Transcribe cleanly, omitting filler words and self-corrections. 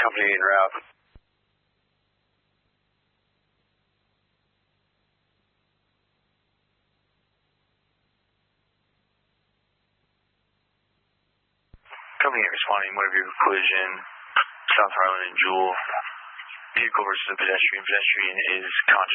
company en route. Company responding, motor vehicle collision, South Harlan and Jewel. Vehicle versus a pedestrian. Pedestrian is conscious.